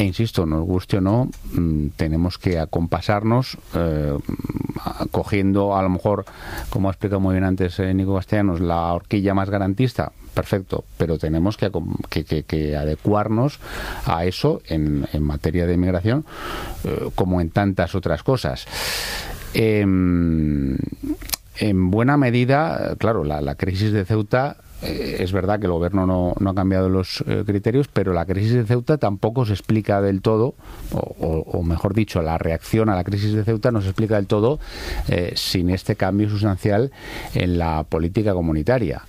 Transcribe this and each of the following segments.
E insisto, nos guste o no, tenemos que acompasarnos, cogiendo a lo mejor, como ha explicado muy bien antes Nico Castellanos, la horquilla más garantista. Perfecto, pero tenemos que adecuarnos a eso en materia de inmigración, como en tantas otras cosas. En buena medida, claro, la crisis de Ceuta, es verdad que el gobierno no ha cambiado los criterios, pero la crisis de Ceuta tampoco se explica del todo, o mejor dicho, la reacción a la crisis de Ceuta no se explica del todo sin este cambio sustancial en la política comunitaria.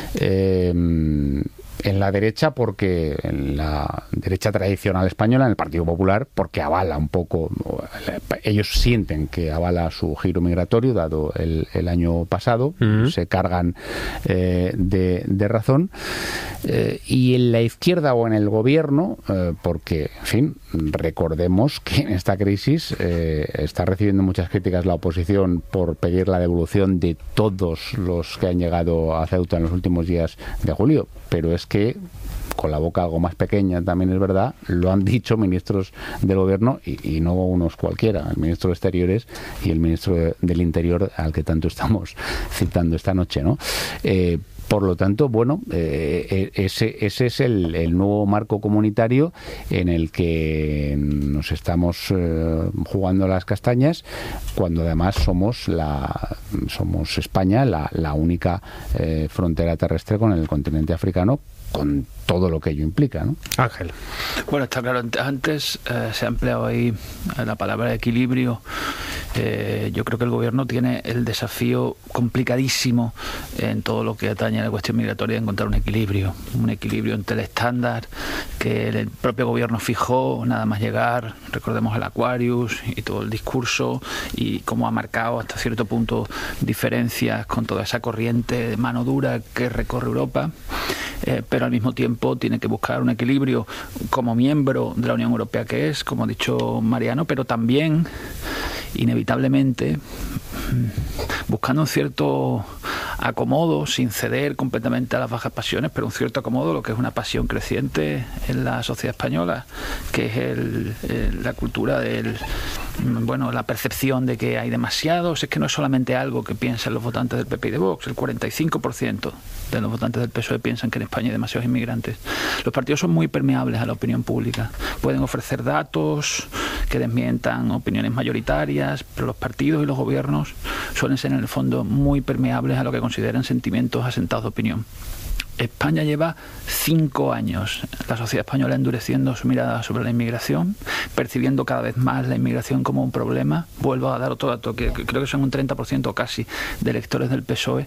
En la derecha, porque en la derecha tradicional española, en el Partido Popular, porque avala un poco, ellos sienten que avala su giro migratorio, dado el año pasado, se cargan de razón, y en la izquierda o en el gobierno, porque, en fin, recordemos que en esta crisis está recibiendo muchas críticas la oposición por pedir la devolución de todos los que han llegado a Ceuta en los últimos días de julio, pero es que con la boca algo más pequeña, también es verdad, lo han dicho ministros del gobierno y no unos cualquiera, el ministro de Exteriores y el ministro del Interior, al que tanto estamos citando esta noche, ¿no? Por lo tanto, bueno, ese es el nuevo marco comunitario en el que nos estamos jugando las castañas, cuando además somos España la única frontera terrestre con el continente africano, con todo lo que ello implica, ¿no? Ángel. Bueno, está claro, antes se ha empleado ahí la palabra equilibrio. Yo creo que el gobierno tiene el desafío complicadísimo en todo lo que atañe a la cuestión migratoria, de encontrar un equilibrio entre el estándar que el propio gobierno fijó nada más llegar, recordemos el Aquarius y todo el discurso, y cómo ha marcado hasta cierto punto diferencias con toda esa corriente de mano dura que recorre Europa, pero al mismo tiempo tiene que buscar un equilibrio como miembro de la Unión Europea que es, como ha dicho Mariano, pero también inevitablemente buscando un cierto acomodo, sin ceder completamente a las bajas pasiones, pero un cierto acomodo, lo que es una pasión creciente en la sociedad española, que es la cultura la percepción de que hay demasiados. Es que no es solamente algo que piensan los votantes del PP y de Vox, el 45% de los votantes del PSOE piensan que en España hay demasiados inmigrantes. Los partidos son muy permeables a la opinión pública, pueden ofrecer datos que desmientan opiniones mayoritarias, pero los partidos y los gobiernos suelen ser en el fondo muy permeables a lo que consideran sentimientos asentados de opinión. España lleva 5 años, la sociedad española, endureciendo su mirada sobre la inmigración, percibiendo cada vez más la inmigración como un problema. Vuelvo a dar otro dato, que creo que son un 30% casi de electores del PSOE,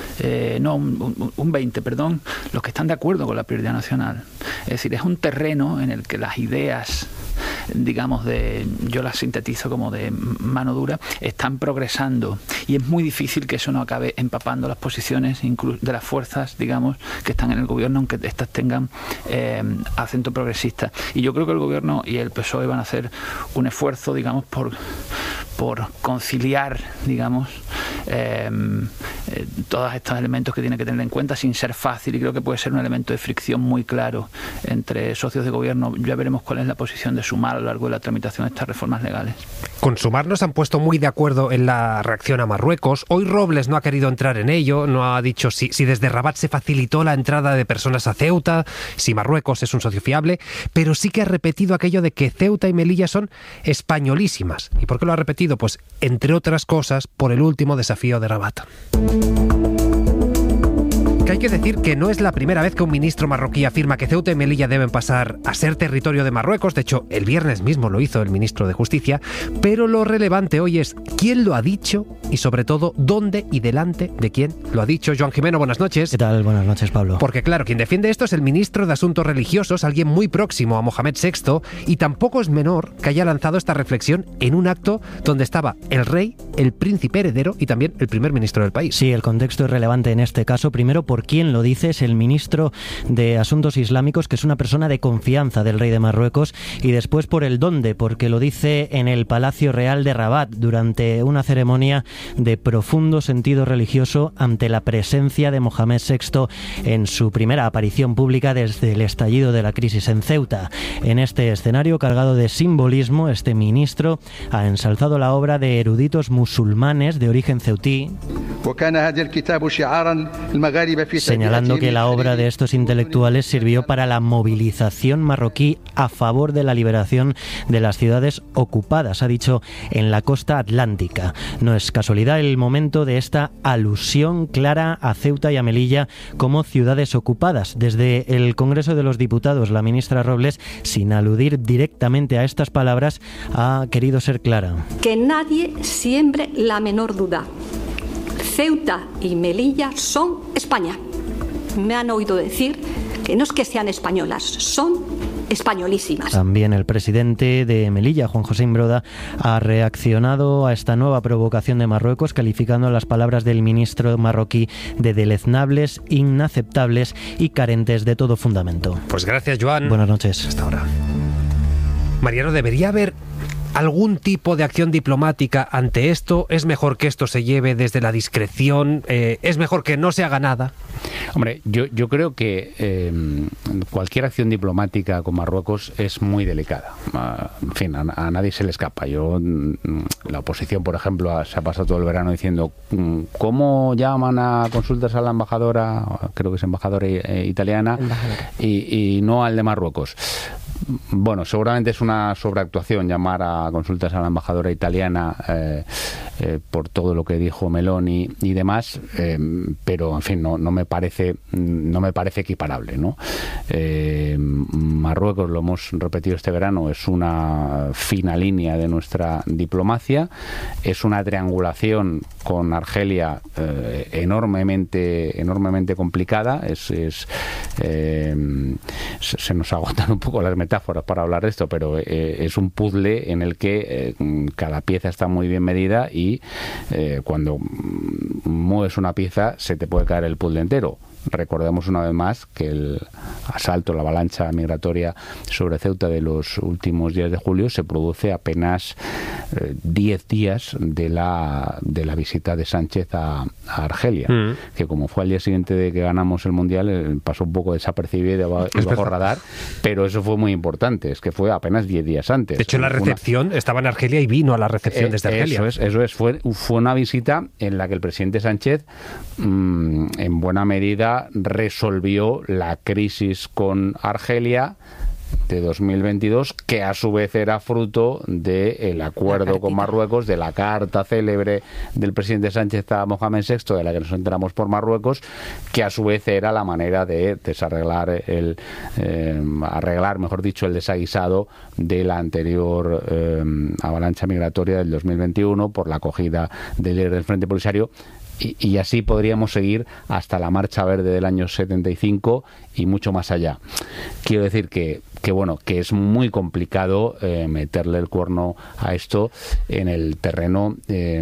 un 20%, perdón, los que están de acuerdo con la prioridad nacional. Es decir, es un terreno en el que las ideas, digamos, yo las sintetizo como de mano dura, están progresando, y es muy difícil que eso no acabe empapando las posiciones de las fuerzas, digamos, que están en el gobierno, aunque estas tengan acento progresista. Y yo creo que el gobierno y el PSOE van a hacer un esfuerzo, digamos, por conciliar, digamos, todos estos elementos que tiene que tener en cuenta, sin ser fácil, y creo que puede ser un elemento de fricción muy claro entre socios de gobierno. Ya veremos cuál es la posición de Sumar a lo largo de la tramitación de estas reformas legales. Con Sumar nos han puesto muy de acuerdo en la reacción a Marruecos. Hoy Robles no ha querido entrar en ello, no ha dicho si desde Rabat se facilitó la entrada de personas a Ceuta, si Marruecos es un socio fiable, pero sí que ha repetido aquello de que Ceuta y Melilla son españolísimas. ¿Y por qué lo ha repetido? Pues, entre otras cosas, por el último desafío de Rabat. Que hay que decir que no es la primera vez que un ministro marroquí afirma que Ceuta y Melilla deben pasar a ser territorio de Marruecos. De hecho, el viernes mismo lo hizo el ministro de Justicia. Pero lo relevante hoy es quién lo ha dicho y, sobre todo, dónde y delante de quién lo ha dicho. Joan Jimeno, buenas noches. ¿Qué tal? Buenas noches, Pablo. Porque, claro, quien defiende esto es el ministro de Asuntos Religiosos, alguien muy próximo a Mohamed VI, y tampoco es menor que haya lanzado esta reflexión en un acto donde estaba el rey, el príncipe heredero y también el primer ministro del país. Sí, el contexto es relevante en este caso. Primero, por quién lo dice, es el ministro de Asuntos Islámicos, que es una persona de confianza del rey de Marruecos, y después por el dónde, porque lo dice en el Palacio Real de Rabat durante una ceremonia de profundo sentido religioso ante la presencia de Mohamed VI en su primera aparición pública desde el estallido de la crisis en Ceuta. En este escenario cargado de simbolismo, este ministro ha ensalzado la obra de eruditos musulmanes de origen ceutí, señalando que la obra de estos intelectuales sirvió para la movilización marroquí a favor de la liberación de las ciudades ocupadas, ha dicho, en la costa atlántica. No es casualidad el momento de esta alusión clara a Ceuta y a Melilla como ciudades ocupadas. Desde el Congreso de los Diputados, la ministra Robles, sin aludir directamente a estas palabras, ha querido ser clara. Que nadie siembre la menor duda. Ceuta y Melilla son España. Me han oído decir que no es que sean españolas, son españolísimas. También el presidente de Melilla, Juan José Imbroda, ha reaccionado a esta nueva provocación de Marruecos, calificando las palabras del ministro marroquí de deleznables, inaceptables y carentes de todo fundamento. Pues gracias, Joan. Buenas noches. Hasta ahora. Mariano, ¿debería haber algún tipo de acción diplomática ante esto? ¿Es mejor que esto se lleve desde la discreción? ¿Es mejor que no se haga nada? Hombre, yo creo que cualquier acción diplomática con Marruecos es muy delicada. En fin, a nadie se le escapa. La oposición, por ejemplo, se ha pasado todo el verano diciendo ¿cómo llaman a consultas a la embajadora, creo que es embajadora italiana, y no al de Marruecos? Bueno, seguramente es una sobreactuación llamar a consultas a la embajadora italiana por todo lo que dijo Meloni y demás, pero en fin, no me parece equiparable, ¿no? Marruecos, lo hemos repetido este verano, es una fina línea de nuestra diplomacia, es una triangulación con Argelia enormemente complicada, se nos agotan un poco las metáforas para hablar de esto, pero es un puzzle en el que cada pieza está muy bien medida y cuando mueves una pieza se te puede caer el puzzle entero. Recordemos una vez más que el asalto, la avalancha migratoria sobre Ceuta de los últimos días de julio se produce apenas 10 días de la visita de Sánchez a Argelia, que como fue al día siguiente de que ganamos el Mundial, pasó un poco desapercibido y bajo radar, pero eso fue muy importante, es que fue apenas 10 días antes. De hecho, la recepción estaba en Argelia y vino a la recepción desde Argelia. Eso es. Fue una visita en la que el presidente Sánchez, en buena medida, resolvió la crisis con Argelia de 2022, que a su vez era fruto del acuerdo con Marruecos, de la carta célebre del presidente Sánchez a Mohamed VI, de la que nos enteramos por Marruecos, que a su vez era la manera de desarreglar arreglar, mejor dicho, el desaguisado de la anterior avalancha migratoria del 2021 por la acogida del líder del Frente Polisario. Y así podríamos seguir hasta la Marcha Verde del año 75 y mucho más allá. Quiero decir que es muy complicado meterle el cuerno a esto en el terreno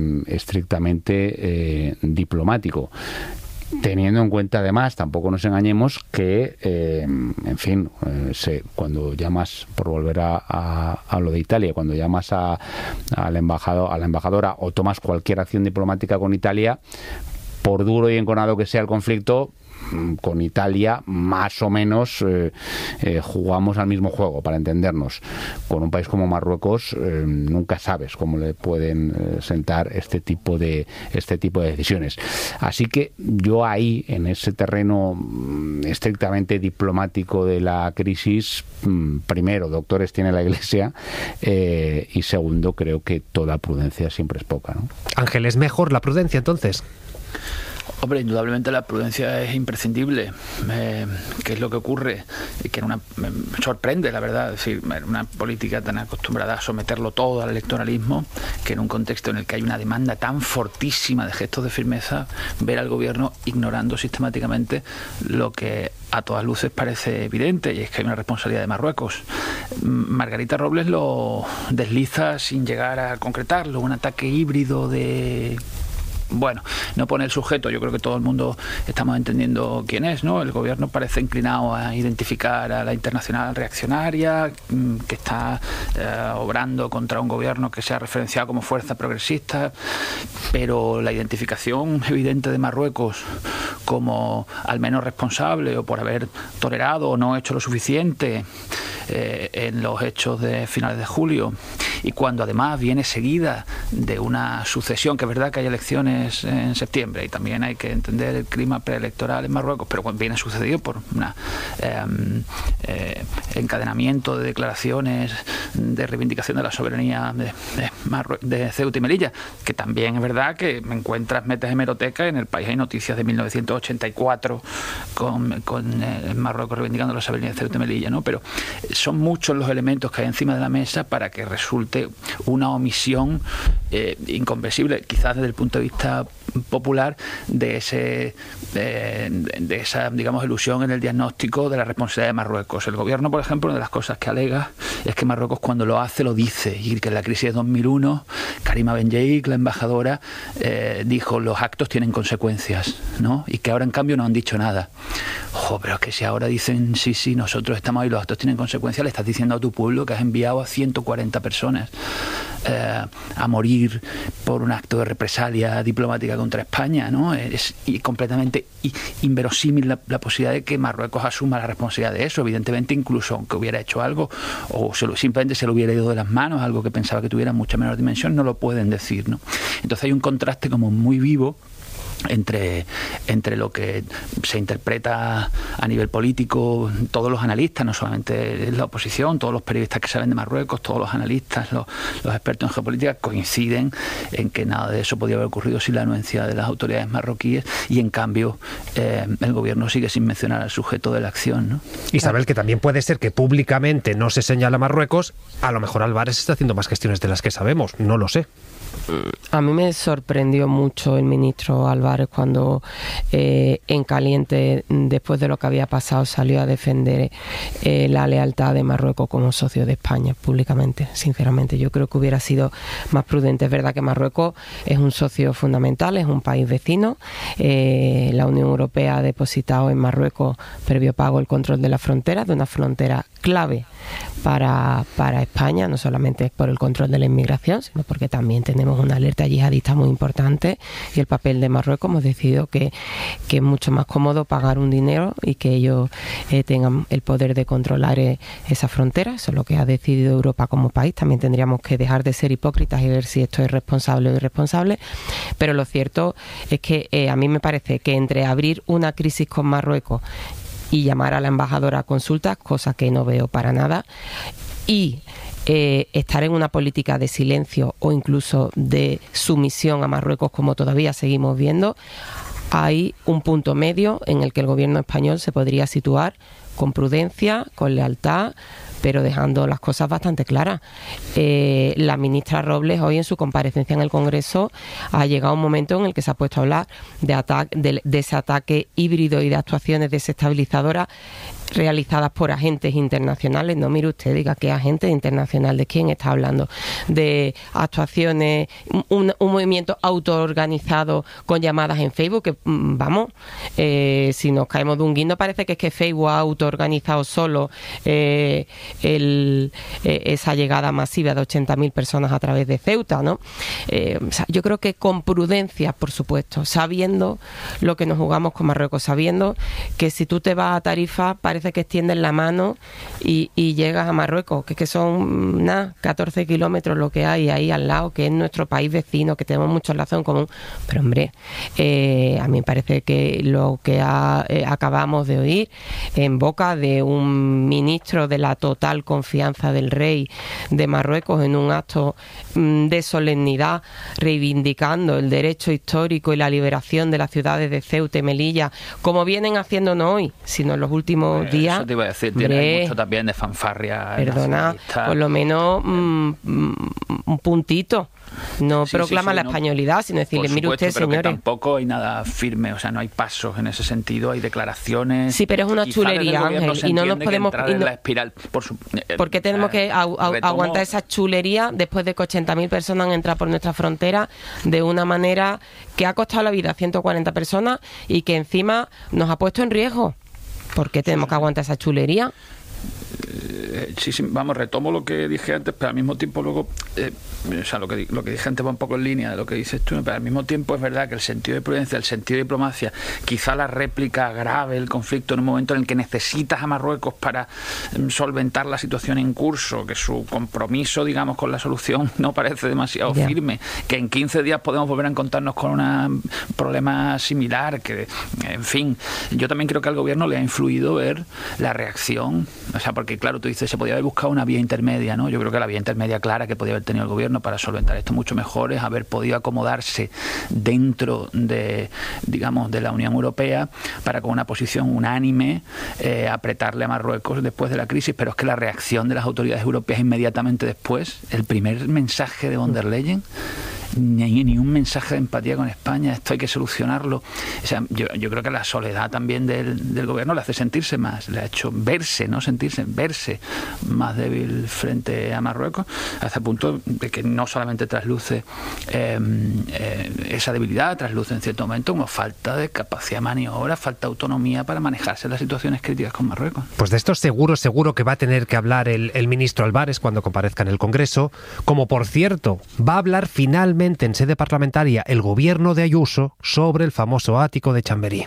estrictamente diplomático. Teniendo en cuenta, además, tampoco nos engañemos, que, en fin, cuando llamas, por volver a lo de Italia, cuando llamas a la embajadora o tomas cualquier acción diplomática con Italia, por duro y enconado que sea el conflicto, con Italia más o menos jugamos al mismo juego, para entendernos. Con un país como Marruecos nunca sabes cómo le pueden sentar este tipo de decisiones. Así que yo ahí, en ese terreno estrictamente diplomático de la crisis, primero, doctores tiene la Iglesia, y segundo, creo que toda prudencia siempre es poca, ¿no? Ángel, ¿es mejor la prudencia entonces? Hombre, indudablemente la prudencia es imprescindible. ¿Qué es lo que ocurre? Que me sorprende, la verdad, es decir, una política tan acostumbrada a someterlo todo al electoralismo, que en un contexto en el que hay una demanda tan fortísima de gestos de firmeza, ver al gobierno ignorando sistemáticamente lo que a todas luces parece evidente, y es que hay una responsabilidad de Marruecos. Margarita Robles lo desliza sin llegar a concretarlo, un ataque híbrido de Bueno, no pone el sujeto, yo creo que todo el mundo estamos entendiendo quién es, ¿no? El gobierno parece inclinado a identificar a la Internacional Reaccionaria, que está obrando contra un gobierno que se ha referenciado como fuerza progresista, pero la identificación evidente de Marruecos como al menos responsable o por haber tolerado o no hecho lo suficiente en los hechos de finales de julio, y cuando además viene seguida de una sucesión, que es verdad que hay elecciones en septiembre y también hay que entender el clima preelectoral en Marruecos, pero viene sucedido por un encadenamiento de declaraciones de reivindicación de la soberanía de Ceuta y Melilla, que también es verdad que me encuentras, metes hemeroteca, en El País hay noticias de 1984 con Marruecos reivindicando la soberanía de Ceuta y Melilla, ¿no? Pero son muchos los elementos que hay encima de la mesa para que resulte una omisión incomprensible, quizás desde el punto de vista popular, de esa, digamos, ilusión en el diagnóstico de la responsabilidad de Marruecos. El gobierno, por ejemplo, una de las cosas que alega es que Marruecos, cuando lo hace, lo dice, y que en la crisis de 2001 Karima Ben-Yeik, la embajadora, dijo: los actos tienen consecuencias, ¿no? Y que ahora en cambio no han dicho nada. Pero es que si ahora dicen sí, nosotros estamos ahí, los actos tienen consecuencias, le estás diciendo a tu pueblo que has enviado a 140 personas a morir por un acto de represalia diplomática contra España, ¿no? Es completamente inverosímil la posibilidad de que Marruecos asuma la responsabilidad de eso. Evidentemente, incluso aunque hubiera hecho algo o simplemente se lo hubiera ido de las manos, algo que pensaba que tuviera mucha menor dimensión, no lo pueden decir, ¿no? Entonces hay un contraste como muy vivo entre lo que se interpreta a nivel político, todos los analistas, no solamente la oposición, todos los periodistas que saben de Marruecos, todos los analistas, los expertos en geopolítica, coinciden en que nada de eso podía haber ocurrido sin la anuencia de las autoridades marroquíes, y en cambio el gobierno sigue sin mencionar al sujeto de la acción, ¿no? Isabel, que también puede ser que públicamente no se señala a Marruecos, a lo mejor Álvarez está haciendo más gestiones de las que sabemos, no lo sé. A mí me sorprendió mucho el ministro Álvarez cuando en caliente, después de lo que había pasado, salió a defender la lealtad de Marruecos como socio de España públicamente. Sinceramente, yo creo que hubiera sido más prudente. Es verdad que Marruecos es un socio fundamental, es un país vecino. La Unión Europea ha depositado en Marruecos, previo pago, el control de la frontera, de una frontera clave para España, no solamente por el control de la inmigración, sino porque también tenemos una alerta yihadista muy importante, y el papel de Marruecos hemos decidido que es mucho más cómodo pagar un dinero y que ellos tengan el poder de controlar esa frontera. Eso es lo que ha decidido Europa como país. También tendríamos que dejar de ser hipócritas y ver si esto es responsable o irresponsable, pero lo cierto es que a mí me parece que entre abrir una crisis con Marruecos y llamar a la embajadora a consultas, cosa que no veo para nada, y estar en una política de silencio o incluso de sumisión a Marruecos, como todavía seguimos viendo, hay un punto medio en el que el gobierno español se podría situar con prudencia, con lealtad, pero dejando las cosas bastante claras. La ministra Robles, hoy en su comparecencia en el Congreso, ha llegado un momento en el que se ha puesto a hablar de ese ataque híbrido y de actuaciones desestabilizadoras realizadas por agentes internacionales. No, mire usted, diga qué agente internacional, ¿de quién está hablando? De actuaciones, un movimiento autoorganizado con llamadas en Facebook, que vamos, si nos caemos de un guindo parece que es que Facebook ha autoorganizado solo esa llegada masiva de 80.000 personas a través de Ceuta, ¿no? O sea, yo creo que con prudencia, por supuesto, sabiendo lo que nos jugamos con Marruecos, sabiendo que si tú te vas a Tarifa parece que extiendes la mano y llegas a Marruecos, que son 14 kilómetros lo que hay ahí al lado, que es nuestro país vecino, que tenemos muchos lazos en común. Pero hombre, a mí me parece que lo que acabamos de oír en boca de un ministro de la total confianza del rey de Marruecos, en un acto de solemnidad reivindicando el derecho histórico y la liberación de las ciudades de Ceuta y Melilla, como vienen haciendo no hoy, sino en los últimos días. Eso te iba a decir, tiene mucho también de fanfarria. Perdona, por lo menos un puntito No proclaman la españolidad, sino decirle, mire usted, pero señores. Que tampoco hay nada firme, o sea, no hay pasos en ese sentido, hay declaraciones. Sí, pero es una chulería, Ángel, y no nos podemos... En la espiral, ¿por qué tenemos que aguantar esa chulería después de que 80.000 personas han entrado por nuestra frontera de una manera que ha costado la vida a 140 personas y que encima nos ha puesto en riesgo? ¿Por qué tenemos que aguantar esa chulería? Sí, vamos, retomo lo que dije antes, pero al mismo tiempo luego, o sea, lo que dije antes va un poco en línea de lo que dices tú, pero al mismo tiempo es verdad que el sentido de prudencia, el sentido de diplomacia, quizá la réplica agrave el conflicto en un momento en el que necesitas a Marruecos para solventar la situación en curso, que su compromiso, digamos, con la solución no parece demasiado firme, que en 15 días podemos volver a encontrarnos con un problema similar, que, en fin, yo también creo que al gobierno le ha influido ver la reacción, o sea, porque claro, tú dices, se podía haber buscado una vía intermedia, ¿no? Yo creo que la vía intermedia clara que podía haber tenido el gobierno para solventar esto mucho mejor es haber podido acomodarse dentro de, digamos, de la Unión Europea para con una posición unánime apretarle a Marruecos después de la crisis, pero es que la reacción de las autoridades europeas inmediatamente después, el primer mensaje de von der Leyen, ni un mensaje de empatía con España, esto hay que solucionarlo. O sea, yo creo que la soledad también del gobierno le hace sentirse más, le ha hecho verse más débil frente a Marruecos, hasta el punto de que no solamente trasluce esa debilidad, trasluce en cierto momento como falta de capacidad de maniobra, falta de autonomía para manejarse las situaciones críticas con Marruecos. Pues de esto seguro que va a tener que hablar el ministro Álvarez cuando comparezca en el Congreso, como por cierto va a hablar finalmente en sede parlamentaria el gobierno de Ayuso sobre el famoso ático de Chamberí.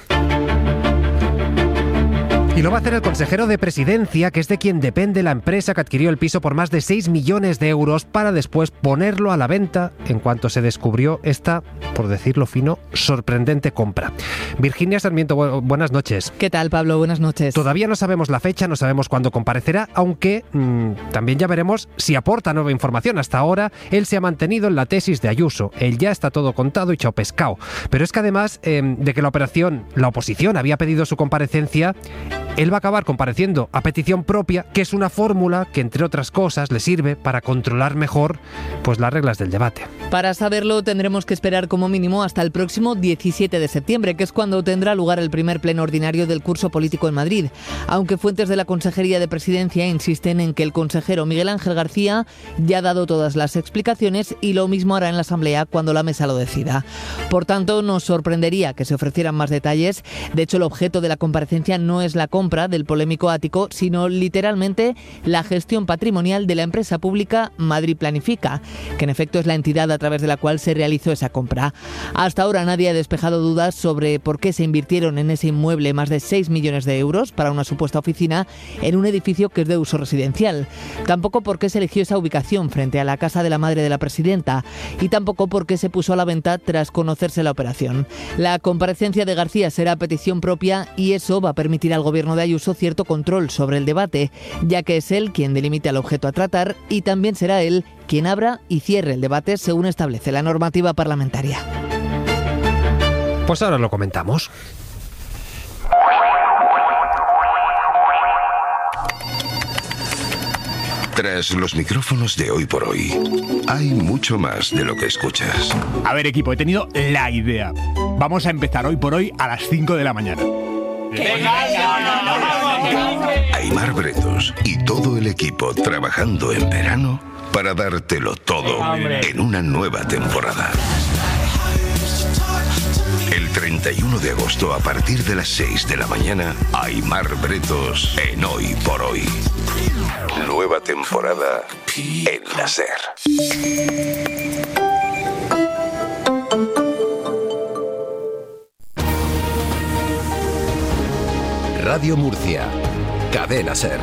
Y lo va a hacer el consejero de Presidencia, que es de quien depende la empresa que adquirió el piso por más de 6 millones de euros para después ponerlo a la venta en cuanto se descubrió esta, por decirlo fino, sorprendente compra. Virginia Sarmiento, buenas noches. ¿Qué tal, Pablo? Buenas noches. Todavía no sabemos la fecha, no sabemos cuándo comparecerá, aunque también ya veremos si aporta nueva información. Hasta ahora, él se ha mantenido en la tesis de Ayuso. Él ya está todo contado y chao pescado. Pero es que además de que la oposición había pedido su comparecencia, él va a acabar compareciendo a petición propia, que es una fórmula que, entre otras cosas, le sirve para controlar mejor pues las reglas del debate. Para saberlo tendremos que esperar como mínimo hasta el próximo 17 de septiembre, que es cuando tendrá lugar el primer pleno ordinario del curso político en Madrid, aunque fuentes de la Consejería de Presidencia insisten en que el consejero Miguel Ángel García ya ha dado todas las explicaciones y lo mismo hará en la Asamblea cuando la mesa lo decida. Por tanto, nos sorprendería que se ofrecieran más detalles. De hecho, el objeto de la comparecencia no es la compra del polémico ático, sino literalmente la gestión patrimonial de la empresa pública Madrid Planifica, que en efecto es la entidad a través de la cual se realizó esa compra. Hasta ahora nadie ha despejado dudas sobre por qué se invirtieron en ese inmueble más de 6 millones de euros para una supuesta oficina en un edificio que es de uso residencial. Tampoco por qué se eligió esa ubicación frente a la casa de la madre de la presidenta y tampoco por qué se puso a la venta tras conocerse la operación. La comparecencia de García será a petición propia y eso va a permitir al gobierno de Ayuso cierto control sobre el debate, ya que es él quien delimita el objeto a tratar y también será él quien abra y cierre el debate según establece la normativa parlamentaria. Pues ahora lo comentamos. Tras los micrófonos de Hoy por Hoy, hay mucho más de lo que escuchas. A ver, equipo, he tenido la idea. Vamos a empezar Hoy por Hoy a las 5 de la mañana. Aimar Bretos y todo el equipo trabajando en verano para dártelo todo en una nueva temporada. El 31 de agosto a partir de las 6 de la mañana, Aimar Bretos en Hoy por Hoy. Nueva temporada en la SER. Radio Murcia, Cadena SER.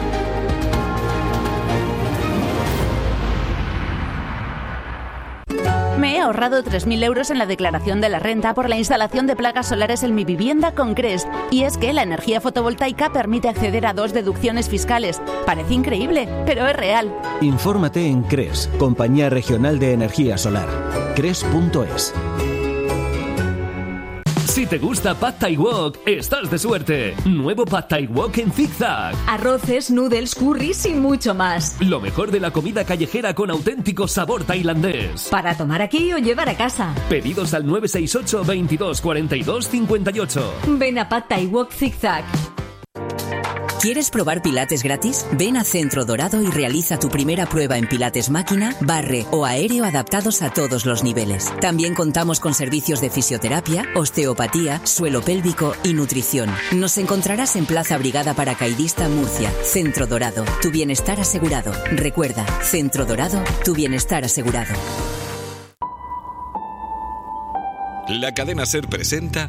Me he ahorrado 3.000 euros en la declaración de la renta por la instalación de placas solares en mi vivienda con CRES. Y es que la energía fotovoltaica permite acceder a 2 deducciones fiscales. Parece increíble, pero es real. Infórmate en CRES, Compañía Regional de Energía Solar. CRES.es. Si te gusta Pad Thai Wok, estás de suerte. Nuevo Pad Thai Wok en zigzag. Arroces, noodles, curries y mucho más. Lo mejor de la comida callejera con auténtico sabor tailandés. Para tomar aquí o llevar a casa. Pedidos al 968 22 42 58. Ven a Pad Thai Wok Zigzag. ¿Quieres probar pilates gratis? Ven a Centro Dorado y realiza tu primera prueba en pilates máquina, barre o aéreo adaptados a todos los niveles. También contamos con servicios de fisioterapia, osteopatía, suelo pélvico y nutrición. Nos encontrarás en Plaza Brigada Paracaidista, Murcia. Centro Dorado, tu bienestar asegurado. Recuerda, Centro Dorado, tu bienestar asegurado. La cadena SER presenta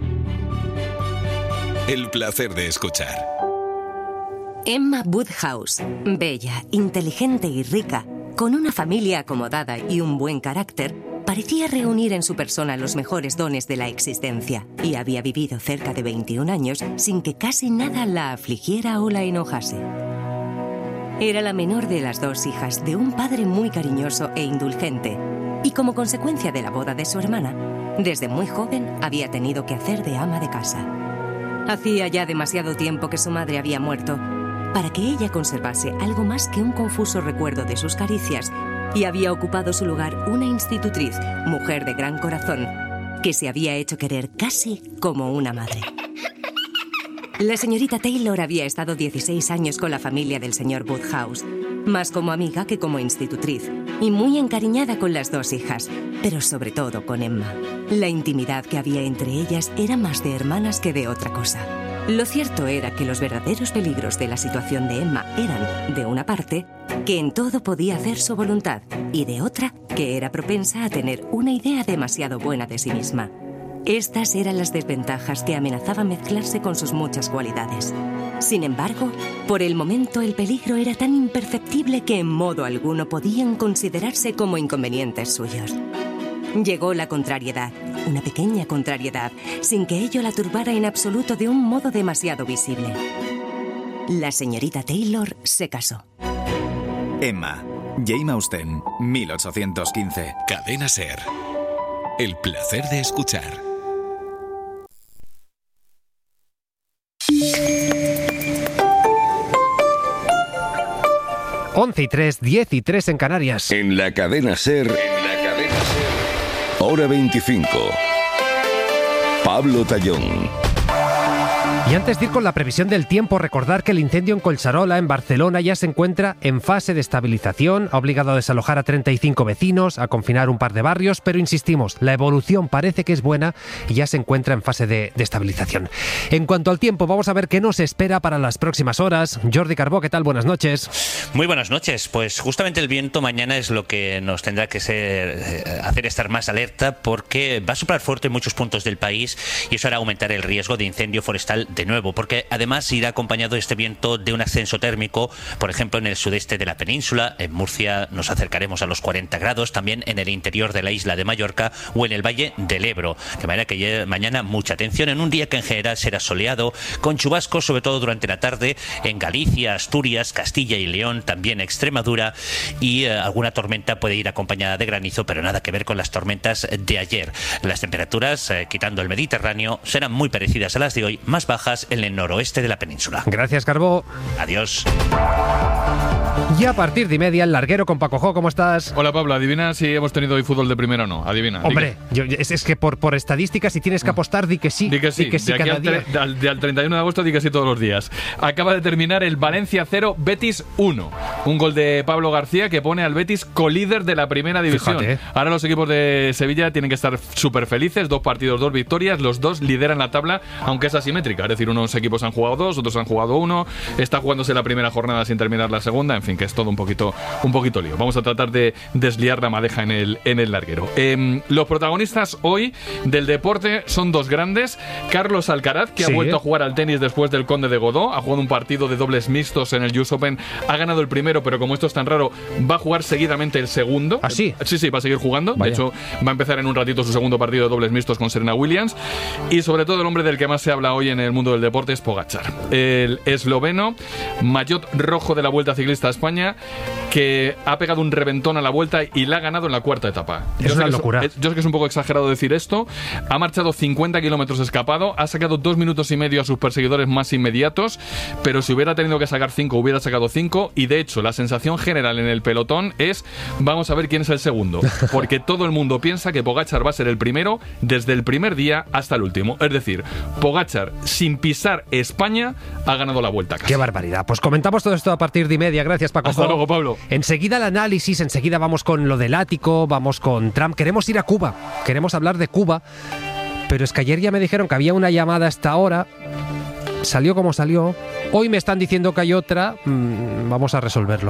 El placer de escuchar. Emma Woodhouse, bella, inteligente y rica, con una familia acomodada y un buen carácter, parecía reunir en su persona los mejores dones de la existencia y había vivido cerca de 21 años sin que casi nada la afligiera o la enojase. Era la menor de las 2 hijas de un padre muy cariñoso e indulgente y como consecuencia de la boda de su hermana, desde muy joven había tenido que hacer de ama de casa. Hacía ya demasiado tiempo que su madre había muerto para que ella conservase algo más que un confuso recuerdo de sus caricias, y había ocupado su lugar una institutriz, mujer de gran corazón, que se había hecho querer casi como una madre. La señorita Taylor había estado 16 años con la familia del señor Woodhouse, más como amiga que como institutriz, y muy encariñada con las 2 hijas, pero sobre todo con Emma. La intimidad que había entre ellas era más de hermanas que de otra cosa. Lo cierto era que los verdaderos peligros de la situación de Emma eran, de una parte, que en todo podía hacer su voluntad, y de otra, que era propensa a tener una idea demasiado buena de sí misma. Estas eran las desventajas que amenazaban mezclarse con sus muchas cualidades. Sin embargo, por el momento el peligro era tan imperceptible que en modo alguno podían considerarse como inconvenientes suyos. Llegó la contrariedad, una pequeña contrariedad, sin que ello la turbara en absoluto de un modo demasiado visible. La señorita Taylor se casó. Emma, Jane Austen, 1815. Cadena SER. El placer de escuchar. Once y 3, 10 y 3 en Canarias. En la cadena SER. Hora 25. Pablo Tallón. Y antes de ir con la previsión del tiempo, recordar que el incendio en Collserola, en Barcelona, ya se encuentra en fase de estabilización. Ha obligado a desalojar a 35 vecinos, a confinar un par de barrios, pero insistimos, la evolución parece que es buena y ya se encuentra en fase de estabilización. En cuanto al tiempo, vamos a ver qué nos espera para las próximas horas. Jordi Carbó, ¿qué tal? Buenas noches. Muy buenas noches. Pues justamente el viento mañana es lo que nos tendrá que hacer estar más alerta, porque va a soplar fuerte en muchos puntos del país y eso hará aumentar el riesgo de incendio forestal de nuevo, porque además irá acompañado este viento de un ascenso térmico, por ejemplo en el sudeste de la península. En Murcia nos acercaremos a los 40 grados, también en el interior de la isla de Mallorca o en el valle del Ebro, de manera que mañana mucha atención en un día que en general será soleado, con chubascos sobre todo durante la tarde en Galicia, Asturias, Castilla y León, también Extremadura, y alguna tormenta puede ir acompañada de granizo, pero nada que ver con las tormentas de ayer. Las temperaturas, quitando el Mediterráneo, serán muy parecidas a las de hoy, más bajas en el noroeste de la península. Gracias, Carbó. Adiós. Y a partir de media, el larguero con Paco Jo, ¿cómo estás? Hola, Pablo. Adivina si hemos tenido hoy fútbol de primera o no. Adivina. Hombre, es que por estadística, si tienes que apostar, di que sí. Di que sí. De aquí al 31 de agosto, di que sí todos los días. Acaba de terminar el Valencia 0, Betis 1. Un gol de Pablo García que pone al Betis colíder de la primera división. Fíjate. Ahora los equipos de Sevilla tienen que estar súper felices. 2 partidos, 2 victorias. Los 2 lideran la tabla, aunque es asimétrica. Es decir, unos equipos han jugado 2, otros han jugado 1. Está jugándose la primera jornada sin terminar la segunda. En fin, que es todo un poquito lío. Vamos a tratar de desliar la madeja en el larguero. Los protagonistas hoy del deporte son 2 grandes. Carlos Alcaraz, que ha vuelto a jugar al tenis después del Conde de Godó. Ha jugado un partido de dobles mixtos en el US Open. Ha ganado el primero, pero como esto es tan raro, va a jugar seguidamente el segundo. ¿Ah, sí? Sí, va a seguir jugando. Vaya. De hecho, va a empezar en un ratito su segundo partido de dobles mixtos con Serena Williams. Y sobre todo el hombre del que más se habla hoy en el mundo del deporte es Pogačar. El esloveno, maillot rojo de la Vuelta Ciclista a España, que ha pegado un reventón a la Vuelta y la ha ganado en la cuarta etapa. Es una locura. Yo sé que es un poco exagerado decir esto. Ha marchado 50 kilómetros escapado, ha sacado 2 minutos y medio a sus perseguidores más inmediatos, pero si hubiera tenido que sacar 5, hubiera sacado 5, y de hecho la sensación general en el pelotón es: vamos a ver quién es el segundo, porque todo el mundo piensa que Pogačar va a ser el primero desde el primer día hasta el último. Es decir, Pogačar, sin pisar España, ha ganado la Vuelta casi. ¡Qué barbaridad! Pues comentamos todo esto a partir de 1:30. Gracias, Paco. Hasta luego, Pablo. Enseguida el análisis, enseguida vamos con lo del ático, vamos con Trump. Queremos ir a Cuba, queremos hablar de Cuba, pero es que ayer ya me dijeron que había una llamada a esta hora, salió como salió, hoy me están diciendo que hay otra, vamos a resolverlo.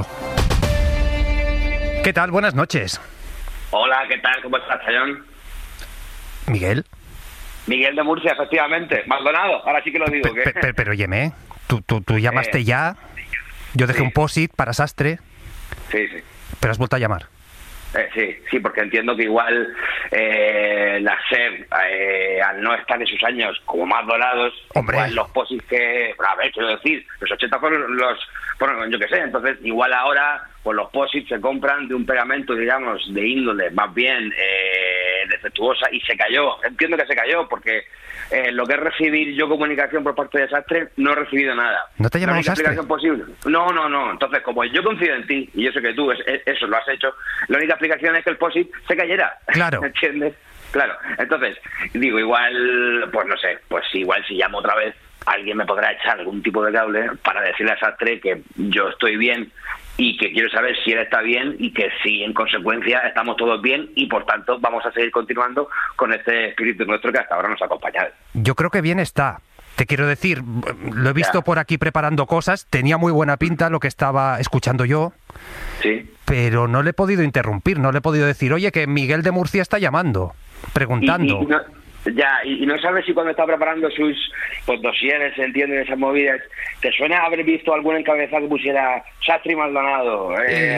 ¿Qué tal? Buenas noches. Hola, ¿qué tal? ¿Cómo estás, Chayón? ¿Miguel? Miguel de Murcia, efectivamente. Maldonado, ahora sí que lo digo. Pero óyeme, tú llamaste ya, yo dejé un post-it para Sastre. Sí. ¿Pero has vuelto a llamar? Sí, porque entiendo que igual la SER, al no estar en sus años como más dorados, igual los posits que... A ver, quiero decir, los 80 fueron los... Bueno, yo qué sé, entonces igual ahora pues los posits se compran de un pegamento, digamos, de índole más bien defectuosa, y se cayó. Entiendo que se cayó porque lo que es recibir yo comunicación por parte de Sastre, no he recibido nada. ¿No te llamamos Sastre? Posible. No. Entonces, como yo confío en ti, y yo sé que tú eso lo has hecho, la única explicación es que el POSIT se cayera. Claro. ¿Entiendes? Claro. Entonces, digo, igual, pues no sé, pues igual si llamo otra vez, alguien me podrá echar algún tipo de cable para decirle a Sastre que yo estoy bien y que quiero saber si él está bien y que si en consecuencia estamos todos bien y por tanto vamos a seguir continuando con este espíritu nuestro que hasta ahora nos ha acompañado. Yo creo que bien está. Te quiero decir, lo he visto por aquí preparando cosas, tenía muy buena pinta lo que estaba escuchando yo, sí, pero no le he podido interrumpir, no le he podido decir, oye, que Miguel de Murcia está llamando, preguntando. Y no sabes si cuando está preparando sus dosieres, se entienden esas movidas, ¿te suena haber visto algún encabezado que pusiera Sastre y Maldonado,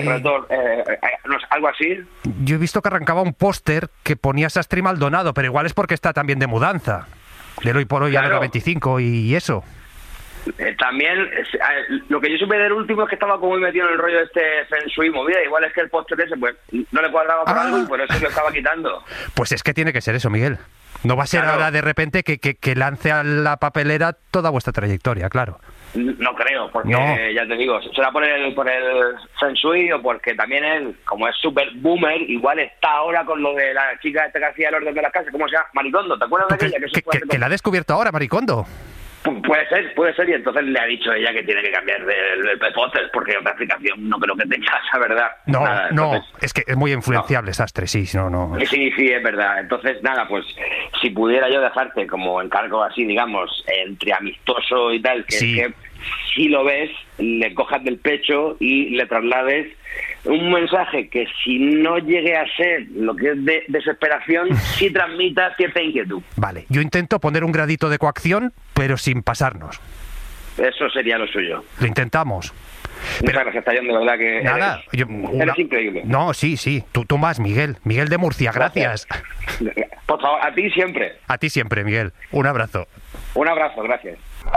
algo así? Yo he visto que arrancaba un póster que ponía Sastre y Maldonado, pero igual es porque está también de mudanza, del hoy por hoy a la 25 y eso. También, lo que yo supe del último es que estaba como muy metido en el rollo de este Feng Shui movida, igual es que el póster ese pues no le cuadraba por algo y por eso lo estaba quitando. Pues es que tiene que ser eso, Miguel. No va a ser ahora de repente que lance a la papelera toda vuestra trayectoria, claro. No creo, porque ya te digo, será por el Feng Shui o porque también él, como es súper boomer, igual está ahora con lo de la chica esta que hacía el orden de la casa, ¿cómo se llama? Maricondo, ¿te acuerdas de aquella? Que la ha descubierto ahora, Maricondo. Puede ser, y entonces le ha dicho ella que tiene que cambiar el póster, porque otra explicación no creo que tenga esa verdad. No, es que es muy influenciable Sastre, sí, no. Sí, es verdad. Entonces, nada, pues si pudiera yo dejarte como encargo así, digamos, entre amistoso y tal, que es que si lo ves, le cojas del pecho y le traslades un mensaje que si no llegue a ser lo que es de desesperación, sí transmita cierta inquietud. Vale, yo intento poner un gradito de coacción, pero sin pasarnos. Eso sería lo suyo. Lo intentamos. Muchas gracias, Tallón, de verdad que nada, eres increíble. No, sí, tú más, Miguel de Murcia, gracias. Por favor, a ti siempre. A ti siempre, Miguel. Un abrazo. Un abrazo, gracias.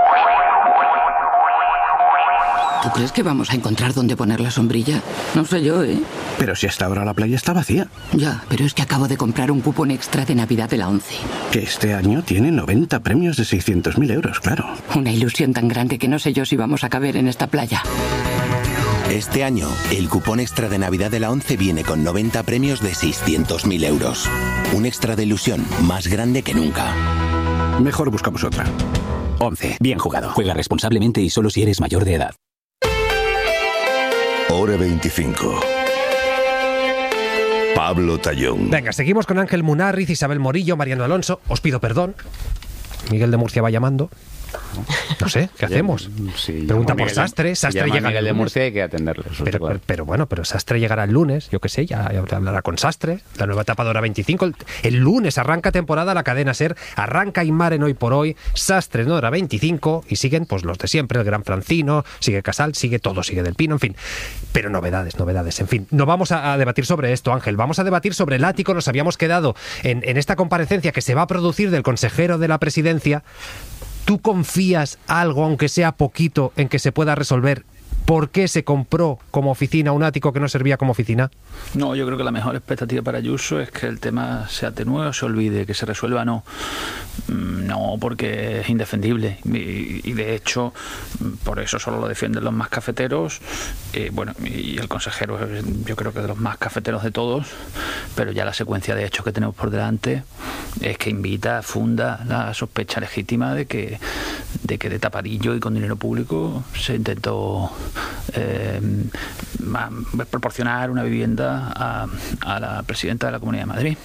¿Tú crees que vamos a encontrar dónde poner la sombrilla? No sé yo, ¿eh? Pero si hasta ahora la playa está vacía. Ya, pero es que acabo de comprar un cupón extra de Navidad de la 11. Que este año tiene 90 premios de 600.000 euros, claro. Una ilusión tan grande que no sé yo si vamos a caber en esta playa. Este año, el cupón extra de Navidad de la 11 viene con 90 premios de 600.000 euros. Un extra de ilusión más grande que nunca. Mejor buscamos otra. 11. Bien jugado. Juega responsablemente y solo si eres mayor de edad. Hora 25. Pablo Tallón. Venga, seguimos con Ángel Munárriz, Isabel Morillo, Mariano Alonso. Os pido perdón. Miguel de Murcia va llamando. No sé, ¿qué hacemos? Sí, pregunta por Sastre. Sastre llega Miguel de Murcia, hay que atenderle. Pero Sastre llegará el lunes, yo qué sé, ya hablará con Sastre. La nueva etapa de Hora 25. El lunes arranca temporada la cadena SER, arranca Aymar en Hoy por Hoy, Sastre en Hora 25 y siguen pues los de siempre, el Gran Francino, sigue Casal, sigue todo, sigue Del Pino, en fin. Pero novedades, en fin. No vamos a debatir sobre esto, Ángel, vamos a debatir sobre el ático. Nos habíamos quedado en esta comparecencia que se va a producir del consejero de la presidencia. ¿Tú confías algo, aunque sea poquito, en que se pueda resolver ¿Por qué se compró como oficina un ático que no servía como oficina? No, yo creo que la mejor expectativa para Ayuso es que el tema se atenúe o se olvide, que se resuelva. No, porque es indefendible y de hecho por eso solo lo defienden los más cafeteros, y el consejero yo creo que de los más cafeteros de todos, pero ya la secuencia de hechos que tenemos por delante es que funda la sospecha legítima de que de tapadillo y con dinero público se intentó proporcionar una vivienda a la presidenta de la Comunidad de Madrid.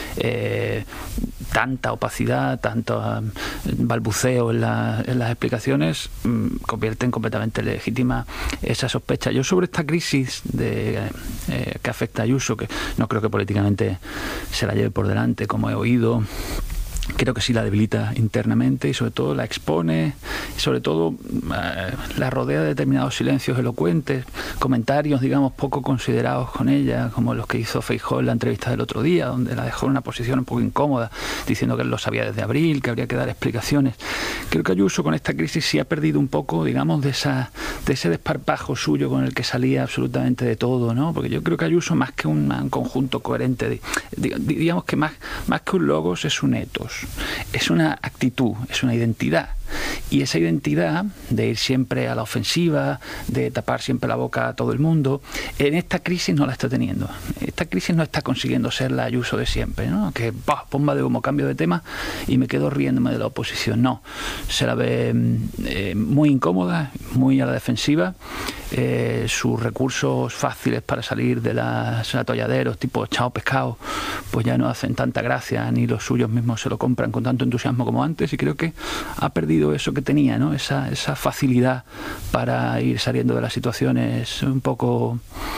Tanta opacidad, tanto balbuceo en las explicaciones convierten completamente legítima esa sospecha. Yo sobre esta crisis que afecta a Ayuso, que no creo que políticamente se la lleve por delante, como he oído, creo que sí la debilita internamente y sobre todo la expone, y sobre todo la rodea de determinados silencios elocuentes, comentarios, digamos, poco considerados con ella, como los que hizo Feijóo en la entrevista del otro día, donde la dejó en una posición un poco incómoda, diciendo que él lo sabía desde abril, que habría que dar explicaciones. Creo que Ayuso con esta crisis sí ha perdido un poco, digamos, de ese desparpajo suyo con el que salía absolutamente de todo, ¿no? Porque yo creo que Ayuso, más que un conjunto coherente, digamos que más que un logos, es un etos. Es una actitud, es una identidad. Y esa identidad de ir siempre a la ofensiva, de tapar siempre la boca a todo el mundo, en esta crisis no la está teniendo. Esta crisis no está consiguiendo ser la Ayuso de siempre, ¿no? Que bomba de humo, cambio de tema y me quedo riéndome de la oposición. No, se la ve muy incómoda, muy a la defensiva. Sus recursos fáciles para salir de los atolladeros tipo chao pescado pues ya no hacen tanta gracia, ni los suyos mismos se lo compran con tanto entusiasmo como antes, y creo que ha perdido eso que tenía, ¿no? Esa facilidad para ir saliendo de las situaciones un poco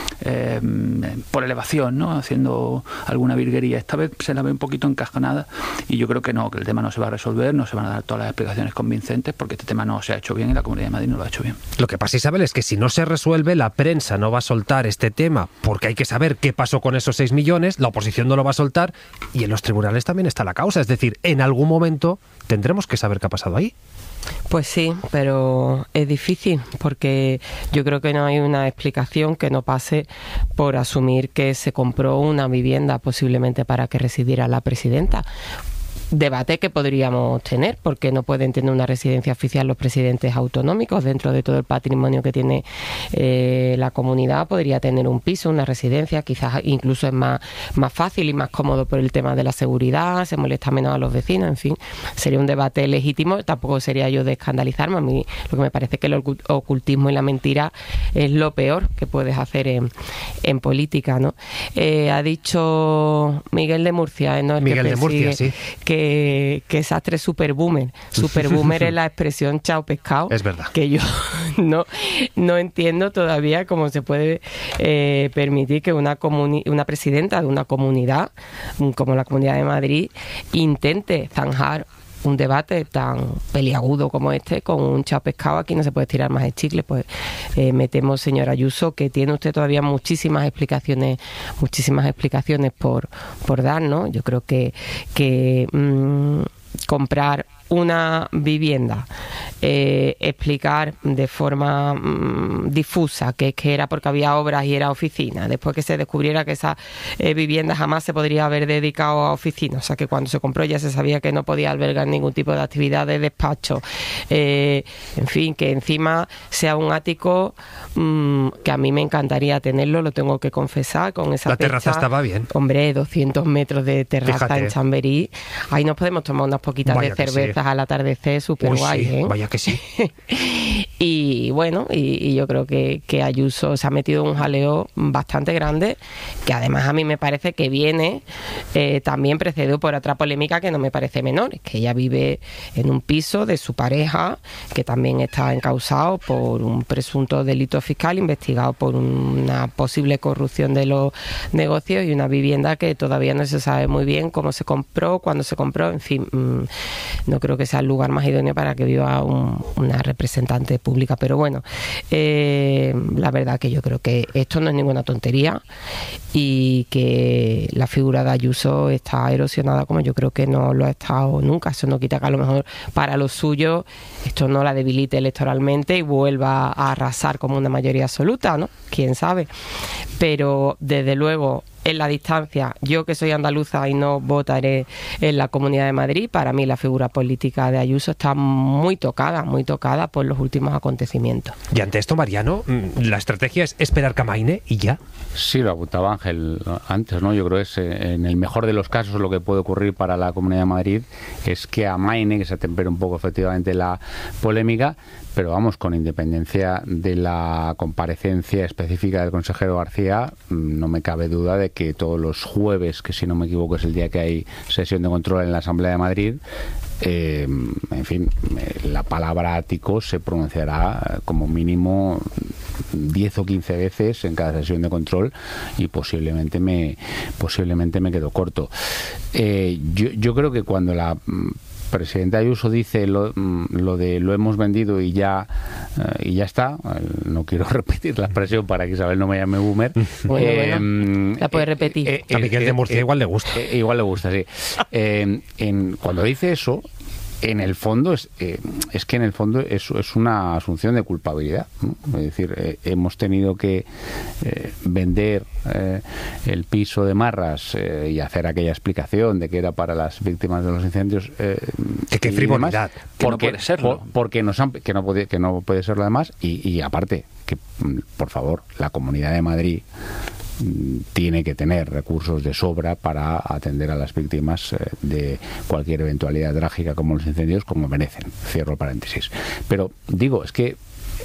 por elevación, ¿no? Haciendo alguna virguería. Esta vez se la ve un poquito encajonada y yo creo que no, que el tema no se va a resolver, no se van a dar todas las explicaciones convincentes porque este tema no se ha hecho bien y la Comunidad de Madrid no lo ha hecho bien. Lo que pasa, Isabel, es que si no se resuelve, la prensa no va a soltar este tema porque hay que saber qué pasó con esos 6 millones, la oposición no lo va a soltar y en los tribunales también está la causa. Es decir, en algún momento tendremos que saber qué ha pasado ahí. Pues sí, pero es difícil porque yo creo que no hay una explicación que no pase por asumir que se compró una vivienda posiblemente para que residiera la presidenta. Debate que podríamos tener, porque no pueden tener una residencia oficial los presidentes autonómicos. Dentro de todo el patrimonio que tiene la comunidad podría tener un piso, una residencia, quizás incluso es más fácil y más cómodo por el tema de la seguridad, se molesta menos a los vecinos, en fin, sería un debate legítimo. Tampoco sería yo de escandalizarme. A mí lo que me parece es que el ocultismo y la mentira es lo peor que puedes hacer en política, ¿no? Ha dicho Miguel de Murcia, ¿no? Miguel de Murcia, sí. Que Sastre es superboomer. Superboomer es la expresión chao pescado. Es verdad. Que yo no entiendo todavía cómo se puede permitir que una presidenta de una comunidad como la Comunidad de Madrid intente zanjar un debate tan peliagudo como este con un chao pescado. Aquí no se puede tirar más el chicle. Pues me temo, señora Ayuso, que tiene usted todavía muchísimas explicaciones por dar, ¿no? Yo creo que comprar una vivienda, explicar de forma difusa que era porque había obras y era oficina, después que se descubriera que esa vivienda jamás se podría haber dedicado a oficina, o sea que cuando se compró ya se sabía que no podía albergar ningún tipo de actividad de despacho, en fin, que encima sea un ático que a mí me encantaría tenerlo, lo tengo que confesar, con esa la terraza estaba bien. Hombre, 200 metros de terraza. Fíjate. En Chamberí, ahí nos podemos tomar unas poquitas de cervezas al atardecer, súper guay, sí, vaya que sí. Y bueno, y yo creo que Ayuso se ha metido en un jaleo bastante grande, que además a mí me parece que viene también precedido por otra polémica que no me parece menor, es que ella vive en un piso de su pareja, que también está encausado por un presunto delito fiscal, investigado por una posible corrupción de los negocios, y una vivienda que todavía no se sabe muy bien cómo se compró, cuándo se compró, en fin, no creo que sea el lugar más idóneo para que viva una representante pública. Pero bueno, la verdad que yo creo que esto no es ninguna tontería y que la figura de Ayuso está erosionada como yo creo que no lo ha estado nunca. Eso no quita que a lo mejor para los suyos esto no la debilite electoralmente y vuelva a arrasar como una mayoría absoluta, ¿no? Quién sabe. Pero desde luego, en la distancia, yo que soy andaluza y no votaré en la Comunidad de Madrid, para mí la figura política de Ayuso está muy tocada por los últimos acontecimientos. Y ante esto, Mariano, la estrategia es esperar que amaine y ya. Sí, lo apuntaba Ángel antes, ¿no? Yo creo que es, en el mejor de los casos, lo que puede ocurrir para la Comunidad de Madrid es que amaine, que se atempere un poco efectivamente la polémica, pero vamos, con independencia de la comparecencia específica del consejero García, no me cabe duda de que todos los jueves, que si no me equivoco es el día que hay sesión de control en la Asamblea de Madrid, en fin, la palabra ático se pronunciará como mínimo 10 o 15 veces en cada sesión de control y posiblemente me quedo corto. Yo creo que cuando la presidenta Ayuso dice lo de lo hemos vendido y ya está, no quiero repetir la expresión para que Isabel no me llame boomer. Bueno, la puede repetir. A Miguel de Murcia igual le gusta. Igual le gusta, sí. Cuando dice eso, en el fondo es que en el fondo es una asunción de culpabilidad, ¿no? Es decir, hemos tenido que vender el piso de Marras y hacer aquella explicación de que era para las víctimas de los incendios. ¡Qué frivolidad! Que no puede serlo. Porque que no puede serlo además y aparte que, por favor, la Comunidad de Madrid tiene que tener recursos de sobra para atender a las víctimas de cualquier eventualidad trágica como los incendios, como merecen. Cierro el paréntesis. Pero digo, es que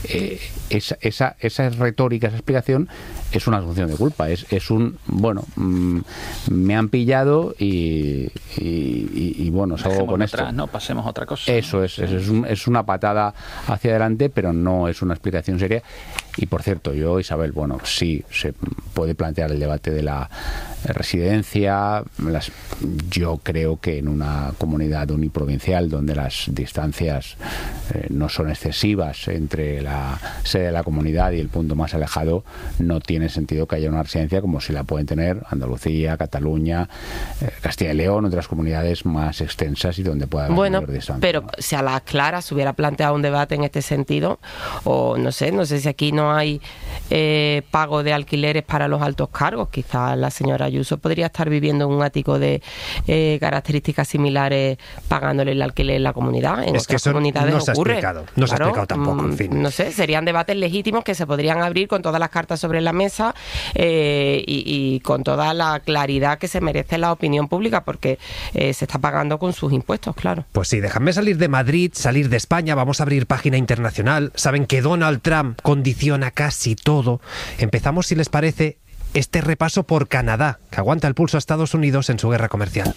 esa retórica, esa explicación es una asunción de culpa, es un, bueno, me han pillado y bueno, salgo con esto. Atrás, no pasemos a otra cosa. Eso es una patada hacia adelante, pero no es una explicación seria. Y por cierto, Isabel, bueno, sí se puede plantear el debate de la residencia. Yo creo que en una comunidad uniprovincial donde las distancias no son excesivas entre la sede de la comunidad y el punto más alejado, no tiene sentido que haya una residencia como si la pueden tener Andalucía, Cataluña, Castilla y León, otras comunidades más extensas y donde pueda haber mayor distancia. Pero si a las claras se hubiera planteado un debate en este sentido, o no sé si aquí no hay pago de alquileres para los altos cargos, quizás la señora Ayuso podría estar viviendo en un ático de características similares pagándole el alquiler en la comunidad. En es que eso comunidades no se ha explicado, no se ha explicado tampoco, en fin. No sé, serían debates legítimos que se podrían abrir con todas las cartas sobre la mesa y con toda la claridad que se merece la opinión pública, porque se está pagando con sus impuestos, claro. Pues sí, déjame salir de Madrid, salir de España, vamos a abrir página internacional. Saben que Donald Trump condiciona casi todo. Empezamos, si les parece, este repaso por Canadá, que aguanta el pulso a Estados Unidos en su guerra comercial.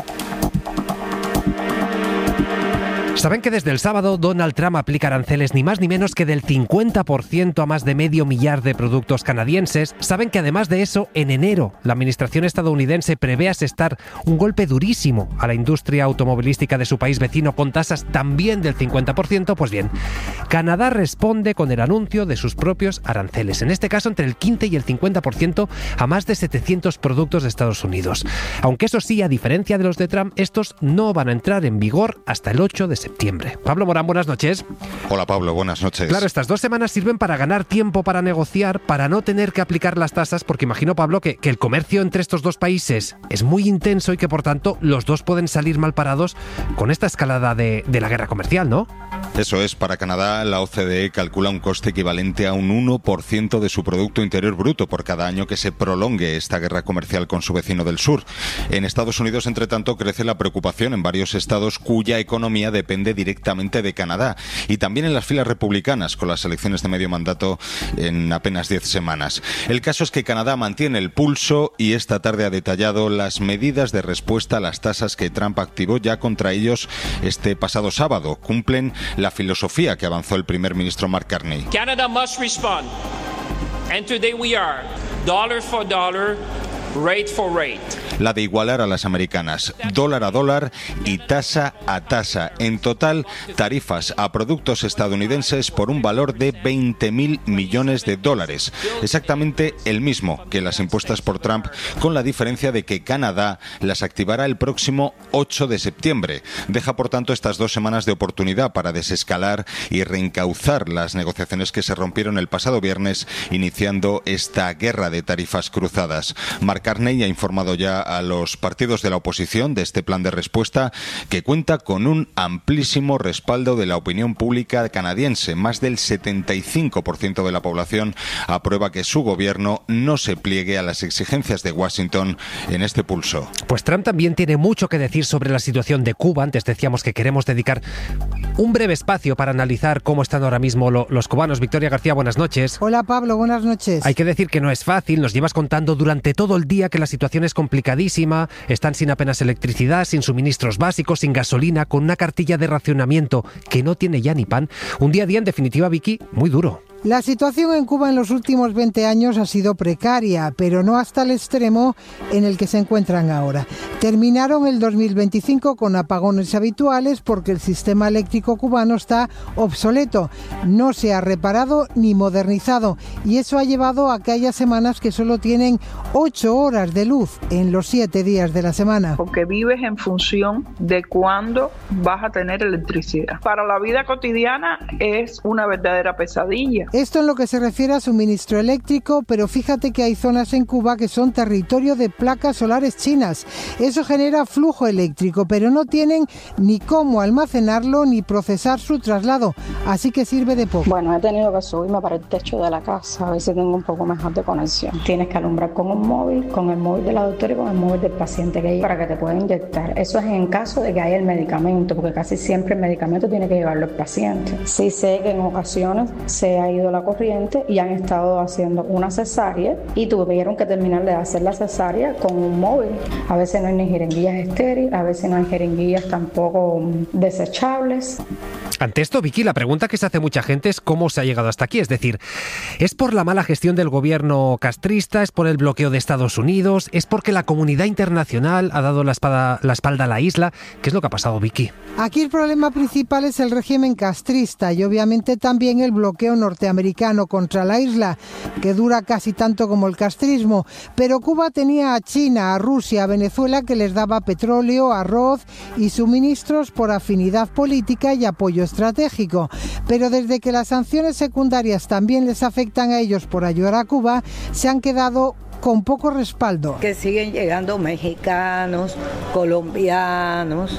Saben que desde el sábado Donald Trump aplica aranceles ni más ni menos que del 50% a más de 500 000 de productos canadienses. Saben que además de eso, en enero, la administración estadounidense prevé asestar un golpe durísimo a la industria automovilística de su país vecino con tasas también del 50%. Pues bien, Canadá responde con el anuncio de sus propios aranceles, en este caso entre el 15 y el 50% a más de 700 productos de Estados Unidos. Aunque eso sí, a diferencia de los de Trump, estos no van a entrar en vigor hasta el 8 de septiembre. Pablo Morán, buenas noches. Hola Pablo, buenas noches. Claro, estas 2 semanas sirven para ganar tiempo para negociar, para no tener que aplicar las tasas, porque imagino, Pablo, que el comercio entre estos dos países es muy intenso y que por tanto los dos pueden salir mal parados con esta escalada de la guerra comercial, ¿no? Eso es, para Canadá la OCDE calcula un coste equivalente a un 1% de su Producto Interior Bruto por cada año que se prolongue esta guerra comercial con su vecino del sur. En Estados Unidos, entre tanto, crece la preocupación en varios estados cuya economía depende directamente de Canadá, y también en las filas republicanas con las elecciones de medio mandato en apenas 10 semanas. El caso es que Canadá mantiene el pulso y esta tarde ha detallado las medidas de respuesta a las tasas que Trump activó ya contra ellos este pasado sábado. Cumplen la filosofía que avanzó el primer ministro Mark Carney. Canada must respond, and today we are, dollar for dollar, rate for rate. La de igualar a las americanas, dólar a dólar y tasa a tasa. En total, tarifas a productos estadounidenses por un valor de 20.000 millones de dólares. Exactamente el mismo que las impuestas por Trump, con la diferencia de que Canadá las activará el próximo 8 de septiembre. Deja, por tanto, estas 2 semanas de oportunidad para desescalar y reencauzar las negociaciones que se rompieron el pasado viernes, iniciando esta guerra de tarifas cruzadas. Mark Carney ha informado ya a los partidos de la oposición de este plan de respuesta, que cuenta con un amplísimo respaldo de la opinión pública canadiense. Más del 75% de la población aprueba que su gobierno no se pliegue a las exigencias de Washington en este pulso. Pues Trump también tiene mucho que decir sobre la situación de Cuba. Antes decíamos que queremos dedicar un breve espacio para analizar cómo están ahora mismo los cubanos. Victoria García, buenas noches. Hola Pablo, buenas noches. Hay que decir que no es fácil, nos llevas contando durante todo el día que la situación es complicadísima, están sin apenas electricidad, sin suministros básicos, sin gasolina, con una cartilla de racionamiento que no tiene ya ni pan. Un día a día, en definitiva, Vicky, muy duro. La situación en Cuba en los últimos 20 años ha sido precaria, pero no hasta el extremo en el que se encuentran ahora. Terminaron el 2025 con apagones habituales porque el sistema eléctrico cubano está obsoleto, no se ha reparado ni modernizado, y eso ha llevado a que haya semanas que solo tienen 8 horas de luz en los 7 días de la semana. Porque vives en función de cuándo vas a tener electricidad. Para la vida cotidiana es una verdadera pesadilla. Esto en lo que se refiere a suministro eléctrico, pero fíjate que hay zonas en Cuba que son territorio de placas solares chinas. Eso genera flujo eléctrico, pero no tienen ni cómo almacenarlo ni procesar su traslado, así que sirve de poco. Bueno, he tenido que subirme para el techo de la casa, a ver si tengo un poco mejor de conexión. Tienes que alumbrar con un móvil, con el móvil de la doctora y con el móvil del paciente que hay para que te pueda inyectar. Eso es en caso de que haya el medicamento, porque casi siempre el medicamento tiene que llevarlo el paciente. Sí sé que en ocasiones se ha ido la corriente y han estado haciendo una cesárea y tuvieron que terminar de hacer la cesárea con un móvil. A veces no hay ni jeringuillas estériles, a veces no hay jeringuillas tampoco desechables. Ante esto, Vicky, la pregunta que se hace mucha gente es cómo se ha llegado hasta aquí. Es decir, ¿es por la mala gestión del gobierno castrista? ¿Es por el bloqueo de Estados Unidos? ¿Es porque la comunidad internacional ha dado la espalda a la isla? ¿Qué es lo que ha pasado, Vicky? Aquí el problema principal es el régimen castrista y obviamente también el bloqueo norteamericano contra la isla, que dura casi tanto como el castrismo. Pero Cuba tenía a China, a Rusia, a Venezuela, que les daba petróleo, arroz y suministros por afinidad política y apoyo estratégico. Pero desde que las sanciones secundarias también les afectan a ellos por ayudar a Cuba, se han quedado con poco respaldo. Que siguen llegando mexicanos, colombianos,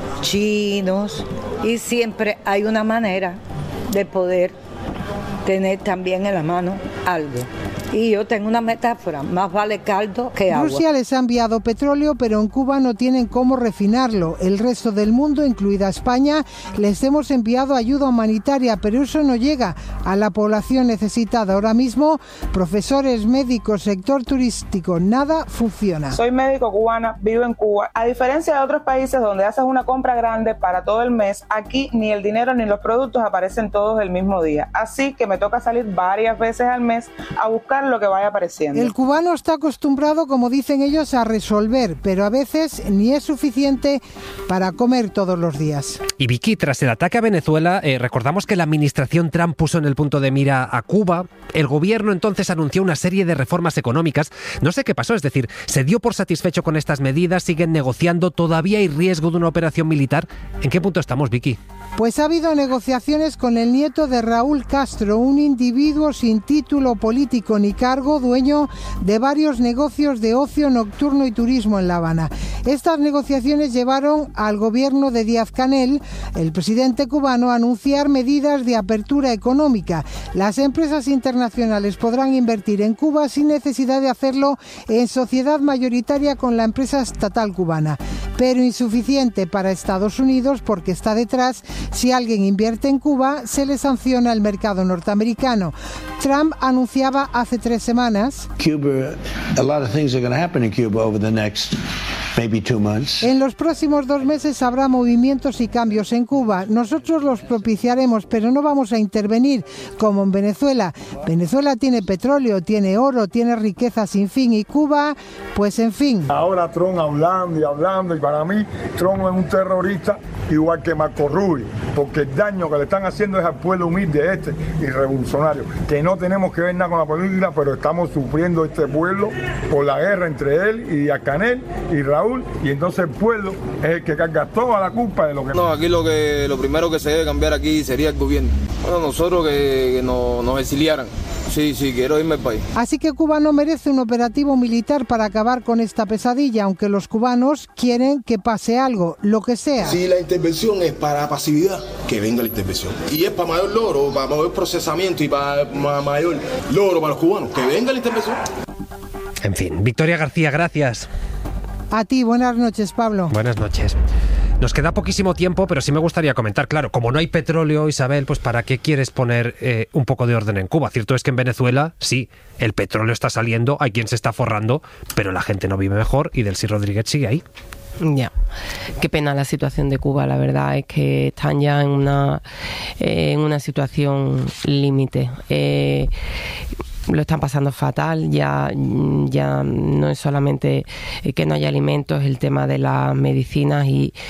chinos, y siempre hay una manera de poder tener también en la mano algo. Y yo tengo una metáfora, más vale caldo que agua. Rusia les ha enviado petróleo, pero en Cuba no tienen cómo refinarlo. El resto del mundo, incluida España, les hemos enviado ayuda humanitaria, pero eso no llega a la población necesitada. Ahora mismo, profesores, médicos, sector turístico, nada funciona. Soy médico cubana, vivo en Cuba. A diferencia de otros países donde haces una compra grande para todo el mes, aquí ni el dinero ni los productos aparecen todos el mismo día. Así que me toca salir varias veces al mes a buscar lo que vaya apareciendo. El cubano está acostumbrado, como dicen ellos, a resolver, pero a veces ni es suficiente para comer todos los días. Y Vicky, tras el ataque a Venezuela, recordamos que la administración Trump puso en el punto de mira a Cuba. El gobierno entonces anunció una serie de reformas económicas. No sé qué pasó, es decir, ¿se dio por satisfecho con estas medidas? ¿Siguen negociando? ¿Todavía hay riesgo de una operación militar? ¿En qué punto estamos, Vicky? Pues ha habido negociaciones con el nieto de Raúl Castro, un individuo sin título político ni cargo, dueño de varios negocios de ocio nocturno y turismo en La Habana. Estas negociaciones llevaron al gobierno de Díaz-Canel, el presidente cubano, a anunciar medidas de apertura económica. Las empresas internacionales podrán invertir en Cuba sin necesidad de hacerlo en sociedad mayoritaria con la empresa estatal cubana, pero insuficiente para Estados Unidos porque está detrás. Si alguien invierte en Cuba, se le sanciona el mercado norteamericano. Trump anunciaba hace 3 semanas Cuba, a lot of things are going to happen in Cuba over the next Maybe 2 months. En los próximos 2 meses habrá movimientos y cambios en Cuba. Nosotros los propiciaremos, pero no vamos a intervenir como en Venezuela. Venezuela tiene petróleo, tiene oro, tiene riqueza sin fin, y Cuba, pues en fin. Ahora Trump hablando, y para mí Trump es un terrorista igual que Marco Rubio, porque el daño que le están haciendo es al pueblo humilde y revolucionario, que no tenemos que ver nada con la política, pero estamos sufriendo este pueblo por la guerra entre él y Díaz-Canel y Raúl, y entonces el pueblo es el que carga toda la culpa de lo que... No, aquí lo primero que se debe cambiar aquí sería el gobierno. Bueno, nosotros que nos exiliaran. Sí, quiero irme al país. Así que Cuba no merece un operativo militar para acabar con esta pesadilla, aunque los cubanos quieren que pase algo, lo que sea. Si la intervención es para pasividad, que venga la intervención. Y es para mayor logro, para mayor procesamiento y para mayor logro para los cubanos, que venga la intervención. En fin, Victoria García, gracias. A ti, buenas noches, Pablo. Buenas noches. Nos queda poquísimo tiempo, pero sí me gustaría comentar, claro, como no hay petróleo, Isabel, pues ¿para qué quieres poner un poco de orden en Cuba? Cierto es que en Venezuela, sí, el petróleo está saliendo, hay quien se está forrando, pero la gente no vive mejor y Delcy Rodríguez sigue ahí. Ya, qué pena la situación de Cuba, la verdad es que están ya en una situación límite. Lo están pasando fatal, ya no es solamente que no haya alimentos, el tema de las medicinas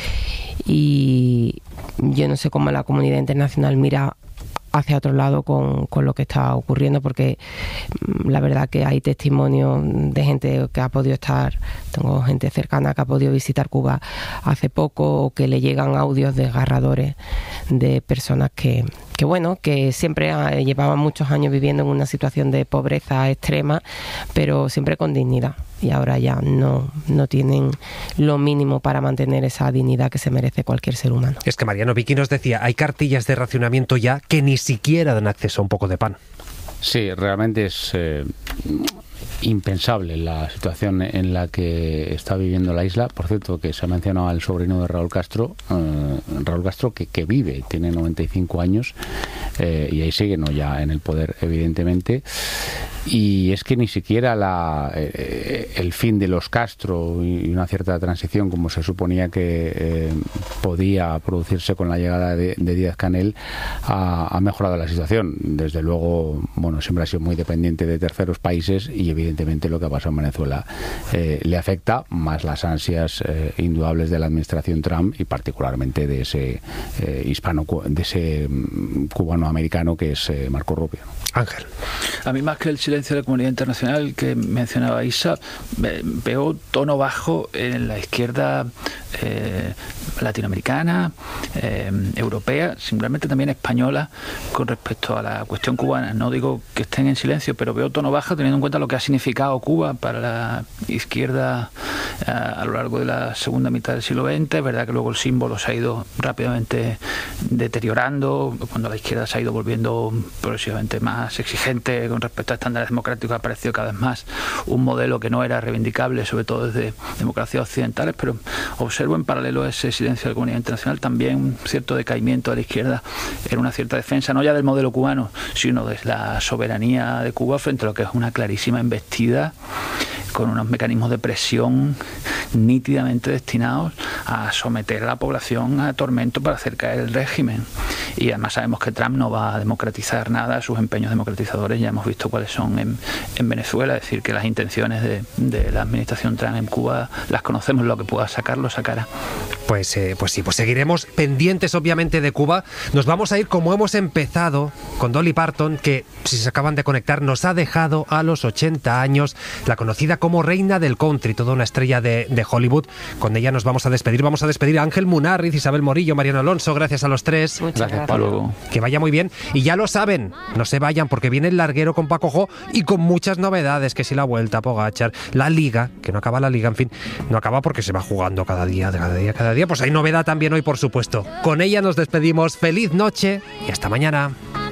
y yo no sé cómo la comunidad internacional mira hacia otro lado con lo que está ocurriendo, porque la verdad que hay testimonios de gente que ha podido tengo gente cercana que ha podido visitar Cuba hace poco, o que le llegan audios desgarradores de personas que siempre llevaban muchos años viviendo en una situación de pobreza extrema, pero siempre con dignidad, y ahora ya no tienen lo mínimo para mantener esa dignidad que se merece cualquier ser humano. Es que Mariano Vicky nos decía, hay cartillas de racionamiento ya que ni siquiera dan acceso a un poco de pan. Sí, realmente es impensable la situación en la que está viviendo la isla. Por cierto, que se ha mencionado al sobrino de Raúl Castro, que vive, tiene 95 años y ahí sigue, no ya en el poder, evidentemente. Y es que ni siquiera el fin de los Castro y una cierta transición, como se suponía que podía producirse con la llegada de Díaz-Canel, ha mejorado la situación. Desde luego, siempre ha sido muy dependiente de terceros países, y evidentemente lo que ha pasado en Venezuela le afecta, más las ansias indudables de la administración Trump, y particularmente de ese cubano-americano que es Marco Rubio. Ángel. A mí, más que el silencio de la comunidad internacional que mencionaba Isa, veo tono bajo en la izquierda latinoamericana, europea, singularmente también española, con respecto a la cuestión cubana. No digo que estén en silencio, pero veo tono bajo teniendo en cuenta lo que ha significado Cuba para la izquierda a lo largo de la segunda mitad del siglo XX. Es verdad que luego el símbolo se ha ido rápidamente deteriorando, cuando la izquierda se ha ido volviendo progresivamente más exigente con respecto a estándares democráticos, ha aparecido cada vez más un modelo que no era reivindicable, sobre todo desde democracias occidentales, pero observo en paralelo a ese silencio de la comunidad internacional también un cierto decaimiento de la izquierda en una cierta defensa, no ya del modelo cubano, sino de la soberanía de Cuba frente a lo que es una clarísima embestida con unos mecanismos de presión nítidamente destinados a someter a la población a tormento para hacer caer el régimen. Y además sabemos que Trump no va a democratizar nada, sus empeños democratizadores ya hemos visto cuáles son en Venezuela, es decir, que las intenciones de la administración Trump en Cuba las conocemos, lo que pueda sacarlo, sacará. Pues sí, pues seguiremos pendientes obviamente de Cuba. Nos vamos a ir como hemos empezado, con Dolly Parton, que si se acaban de conectar nos ha dejado a los 80 años, la conocida como reina del country, toda una estrella de Hollywood. Con ella nos vamos a despedir a Ángel Munarriz, Isabel Morillo, Mariano Alonso, gracias a los tres. Muchas gracias. Luego. Que vaya muy bien, y ya lo saben, no se vayan porque viene el larguero con Paco Jo y con muchas novedades, que si la vuelta a Pogačar, la liga, que no acaba la liga, en fin, no acaba porque se va jugando cada día, pues hay novedad también hoy, por supuesto. Con ella nos despedimos, feliz noche y hasta mañana.